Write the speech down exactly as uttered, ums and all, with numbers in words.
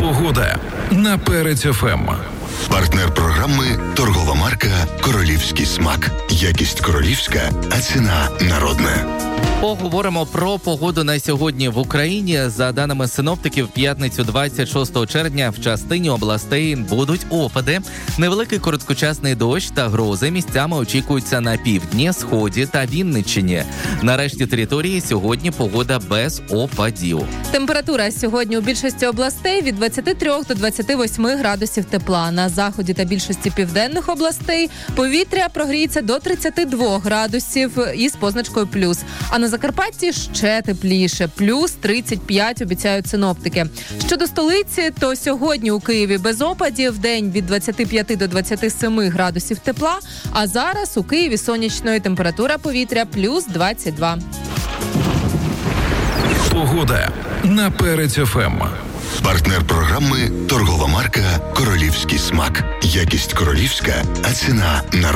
Погода на Перець еф ем. Партнер програми – торгова марка «Королівський смак». Якість королівська, а ціна народна. Поговоримо про погоду на сьогодні в Україні. За даними синоптиків, в п'ятницю двадцять шостого червня в частині областей будуть опади. Невеликий короткочасний дощ та грози місцями очікуються на півдні, сході та Вінниччині. На решті території сьогодні погода без опадів. Температура сьогодні у більшості областей від двадцяти трьох до двадцяти восьми градусів тепла. На заході та більшості південних областей повітря прогріється до тридцяти двох градусів із позначкою плюс. А на Закарпатті ще тепліше, плюс тридцять п'ять, обіцяють синоптики. Щодо столиці, то сьогодні у Києві без опадів, день від двадцяти п'яти до двадцяти семи градусів тепла, а зараз у Києві сонячної, температура повітря плюс двадцять два. Погода на Перець еф ем. Партнер програми – торгова марка «Королівський смак». Якість королівська, а ціна народна.